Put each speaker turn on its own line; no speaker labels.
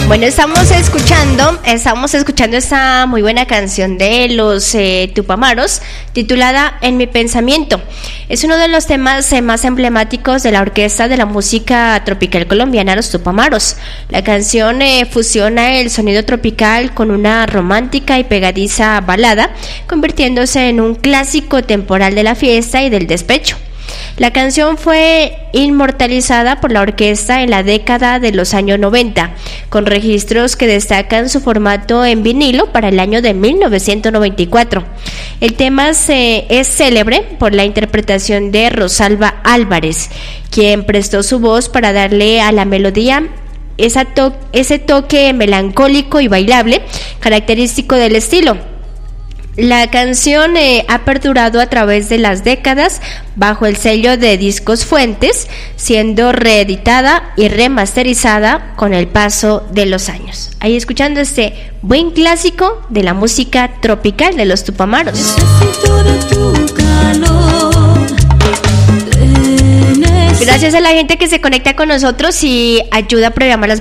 Bueno, estamos escuchando esta muy buena canción de los Tupamaros, titulada En mi pensamiento. Es uno de los temas más emblemáticos de la orquesta de la música tropical colombiana, los Tupamaros. La canción fusiona el sonido tropical con una romántica y pegadiza balada, convirtiéndose en un clásico temporal de la fiesta y del despecho. La canción fue inmortalizada por la orquesta en la década de los años 90, con registros que destacan su formato en vinilo para el año de 1994. El tema es célebre por la interpretación de Rosalba Álvarez, quien prestó su voz para darle a la melodía ese toque melancólico y bailable, característico del estilo. La canción ha perdurado a través de las décadas bajo el sello de Discos Fuentes, siendo reeditada y remasterizada con el paso de los años. Ahí escuchando este buen clásico de la música tropical de los Tupamaros.
Necesito de tu calor. Gracias
a la gente que se conecta con nosotros y ayuda a programar las